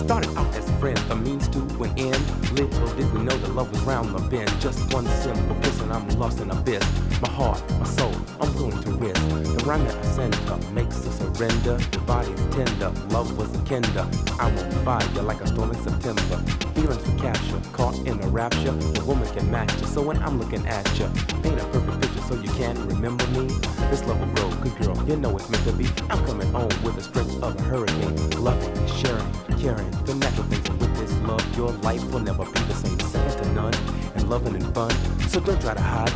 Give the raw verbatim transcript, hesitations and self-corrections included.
Started out as friends, the means to an end. Little did we know that love was round the bend. Just one simple kiss and I'm lost in abyss. My heart, my soul, I'm going to risk. The rhyme that I send up makes a surrender. Your body's tender, love was a kinder. I'm on fire like a storm in September. Feelings for capture, caught in a rapture. A woman can match you, so when I'm looking at you, paint a perfect picture so you can remember me. This love will grow, good girl, you know it's meant to be. I'm coming on with the strength of a hurricane. Loving, sharing, caring, the natural things. And with this love, your life will never be the same. Second to none, and loving and fun. So don't try to hide.